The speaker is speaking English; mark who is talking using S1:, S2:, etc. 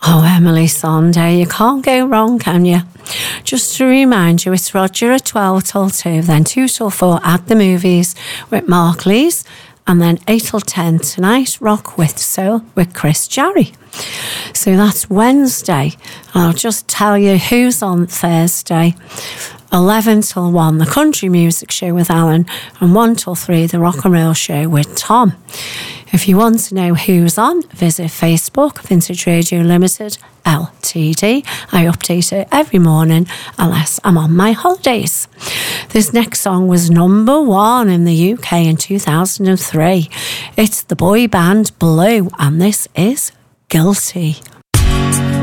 S1: Oh, Emily Sunday, you can't go wrong, can you? Just to remind you, it's Roger at 12 till 2, then 2 till 4 at the movies with Mark Lees, and then 8 till 10 tonight, Rock with Soul with Chris Jarry. So that's Wednesday. I'll just tell you who's on Thursday. 11 till 1, the Country Music Show with Alan, and 1 till 3, the Rock and Roll Show with Tom. If you want to know who's on, visit Facebook, Vintage Radio Limited, LTD. I update it every morning unless I'm on my holidays. This next song was number 1 in the UK in 2003. It's the boy band Blue, and this is Guilty.